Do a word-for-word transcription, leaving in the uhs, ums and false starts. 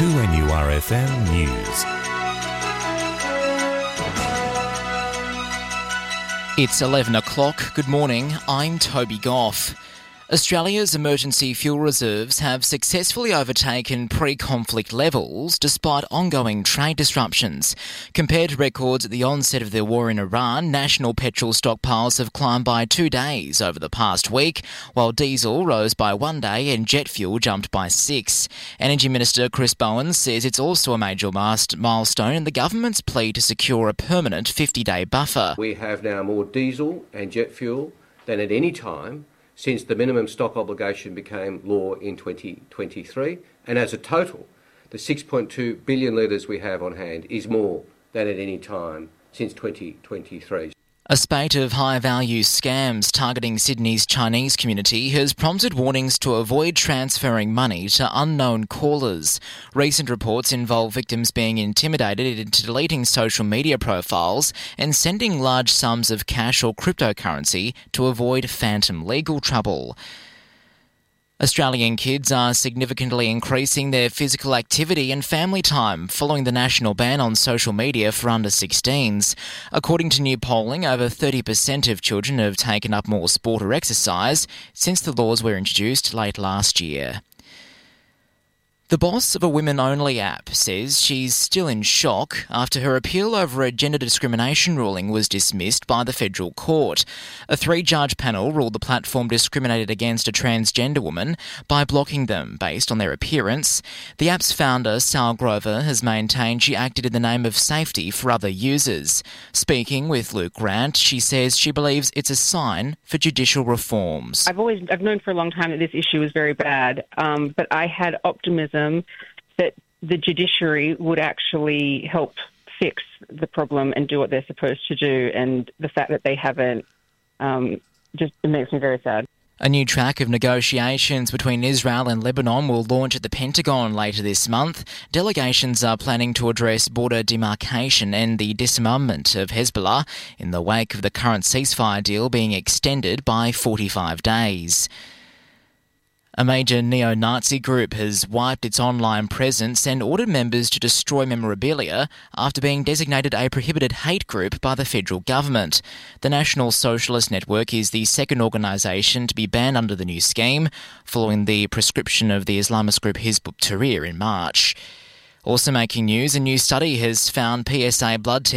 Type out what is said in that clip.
two N U R F M News. It's eleven o'clock. Good morning. I'm Toby Goff. Australia's emergency fuel reserves have successfully overtaken pre-conflict levels despite ongoing trade disruptions. Compared to records at the onset of the war in Iran, national petrol stockpiles have climbed by two days over the past week, while diesel rose by one day and jet fuel jumped by six. Energy Minister Chris Bowen says it's also a major milestone in the government's plea to secure a permanent fifty-day buffer. We have now more diesel and jet fuel than at any time since the minimum stock obligation became law in twenty twenty-three, and as a total, the six point two billion litres we have on hand is more than at any time since twenty twenty-three. A spate of high-value scams targeting Sydney's Chinese community has prompted warnings to avoid transferring money to unknown callers. Recent reports involve victims being intimidated into deleting social media profiles and sending large sums of cash or cryptocurrency to avoid phantom legal trouble. Australian kids are significantly increasing their physical activity and family time following the national ban on social media for under sixteens. According to new polling, over thirty percent of children have taken up more sport or exercise since the laws were introduced late last year. The boss of a women-only app says she's still in shock after her appeal over a gender discrimination ruling was dismissed by the federal court. A three-judge panel ruled the platform discriminated against a transgender woman by blocking them based on their appearance. The app's founder, Sal Grover, has maintained she acted in the name of safety for other users. Speaking with Luke Grant, she says she believes it's a sign for judicial reforms. I've always I've known for a long time that this issue is very bad, um, but I had optimism that the judiciary would actually help fix the problem and do what they're supposed to do, and the fact that they haven't um, just it makes me very sad. A new track of negotiations between Israel and Lebanon will launch at the Pentagon later this month. Delegations are planning to address border demarcation and the disarmament of Hezbollah in the wake of the current ceasefire deal being extended by forty-five days. A major neo-Nazi group has wiped its online presence and ordered members to destroy memorabilia after being designated a prohibited hate group by the federal government. The National Socialist Network is the second organisation to be banned under the new scheme, following the proscription of the Islamist group Hizb ut-Tahrir in March. Also making news, a new study has found P S A blood tests